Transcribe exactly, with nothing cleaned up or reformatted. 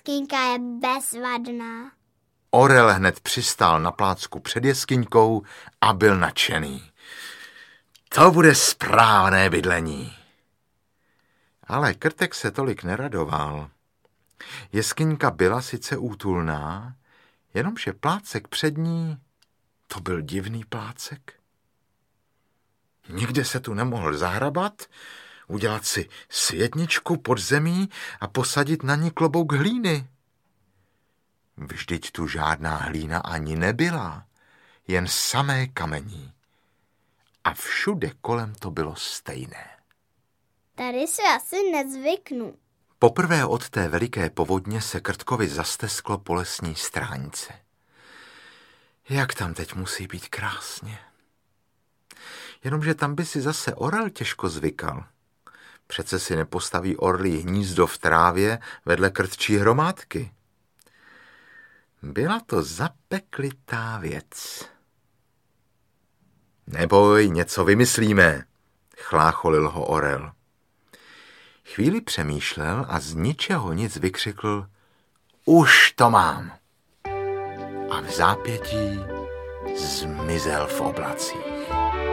jeskyňka je bezvadná. Orel hned přistál na plácku před jeskyňkou a byl nadšený. To bude správné bydlení. Ale Krtek se tolik neradoval. Jeskyňka byla sice útulná, jenomže plácek před ní, to byl divný plácek. Nikde se tu nemohl zahrabat, udělat si světničku pod zemí a posadit na ní klobouk hlíny. Vždyť tu žádná hlína ani nebyla, jen samé kamení. A všude kolem to bylo stejné. Tady si asi nezvyknu. Poprvé od té veliké povodně se Krtkovi zastesklo po lesní stráňce. Jak tam teď musí být krásně. Jenomže tam by si zase orel těžko zvykal. Přece si nepostaví orlí hnízdo v trávě vedle krtčí hromádky. Byla to zapeklitá věc. Neboj, něco vymyslíme, chlácholil ho orel. Chvíli přemýšlel a z ničeho nic vykřikl: Už to mám! A v zápětí zmizel v oblacích.